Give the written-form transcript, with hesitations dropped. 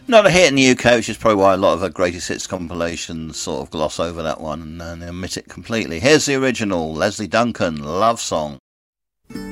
Not a hit in the UK, which is probably why a lot of her greatest hits compilations sort of gloss over that one and omit it completely. Here's the original, Leslie Duncan, Love Song.